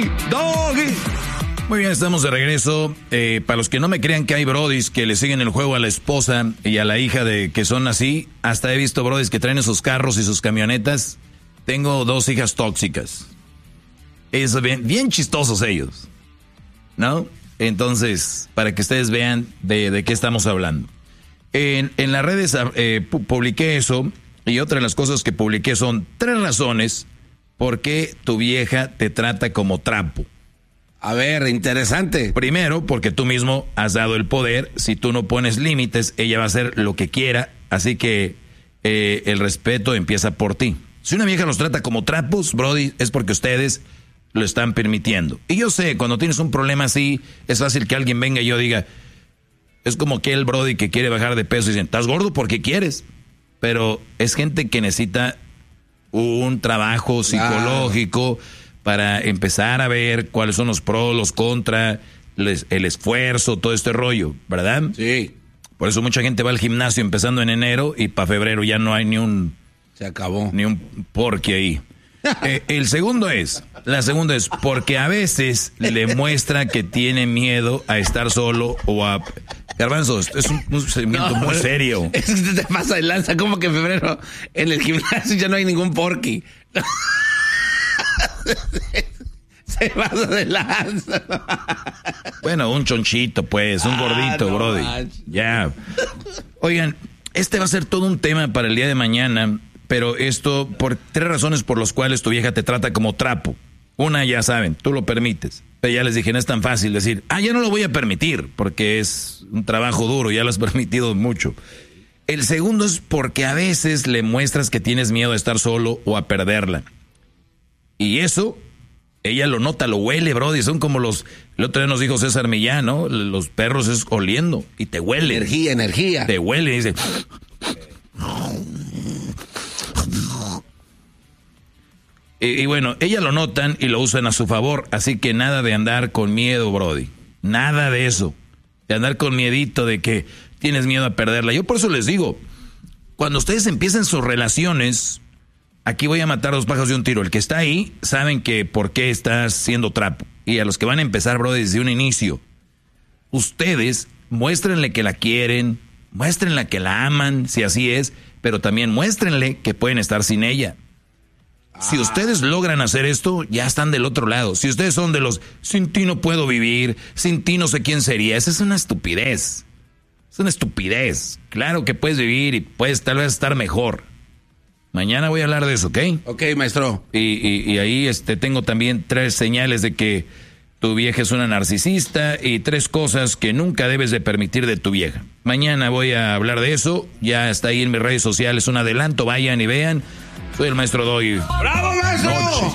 Doggy. Muy bien, estamos de regreso. Para los que no me crean que hay brodis que le siguen el juego a la esposa y a la hija de que son así, hasta he visto brodis que traen esos carros y sus camionetas. Tengo 2 hijas tóxicas. Es bien chistosos ellos, ¿no? Entonces, para que ustedes vean de qué estamos hablando. En las redes publiqué eso, y otra de las cosas que publiqué son 3 razones por qué tu vieja te trata como trapo. A ver, interesante. Primero, porque tú mismo has dado el poder. Si tú no pones límites, ella va a hacer lo que quiera. Así que el respeto empieza por ti. Si una vieja los trata como trapos, brody, es porque ustedes lo están permitiendo. Y yo sé, cuando tienes un problema así, es fácil que alguien venga y yo diga, es como aquel brody que quiere bajar de peso y dicen, ¿estás gordo porque quieres? Pero es gente que necesita un trabajo psicológico para empezar a ver cuáles son los pros, los contras, el esfuerzo, todo este rollo, ¿verdad? Sí. Por eso mucha gente va al gimnasio empezando en enero y para febrero ya no hay ni un... Se acabó. Ni un porqué ahí. La segunda es porque a veces le muestra que tiene miedo a estar solo o a... Garbanzo, es un sentimiento muy serio. Es que te pasa de lanza, como que en febrero en el gimnasio ya no hay ningún porqui. Se pasa de lanza. Bueno, un chonchito, pues, un gordito, no, brody. Ya. Oigan, este va a ser todo un tema para el día de mañana, pero esto por 3 razones por las cuales tu vieja te trata como trapo. Una, ya saben, tú lo permites. Pero ya les dije, no es tan fácil decir, ya no lo voy a permitir, porque es un trabajo duro, ya lo has permitido mucho. El segundo es porque a veces le muestras que tienes miedo a estar solo o a perderla. Y eso, ella lo nota, lo huele, brody. Son como el otro día nos dijo César Millán, ¿no? Los perros es oliendo y te huele. Energía. Te huele y dice... Y bueno, ella lo notan y lo usan a su favor, así que nada de andar con miedo, brody. Nada de eso. De andar con miedito de que tienes miedo a perderla. Yo por eso les digo, cuando ustedes empiecen sus relaciones, aquí voy a matar 2 pájaros de un tiro. El que está ahí, saben que por qué estás siendo trapo. Y a los que van a empezar, brody, desde un inicio, ustedes muéstrenle que la quieren, muéstrenle que la aman, si así es, pero también muéstrenle que pueden estar sin ella. Si ustedes logran hacer esto, ya están del otro lado. Si ustedes son de los, sin ti no puedo vivir, sin ti no sé quién sería, esa es una estupidez. Es una estupidez. Claro que puedes vivir y puedes tal vez estar mejor. Mañana voy a hablar de eso, ¿ok? Ok, maestro. Y ahí tengo también 3 señales de que tu vieja es una narcisista y 3 cosas que nunca debes de permitir de tu vieja. Mañana voy a hablar de eso. Ya está ahí en mis redes sociales un adelanto. Vayan y vean. Soy el maestro Doggy. ¡Bravo, maestro!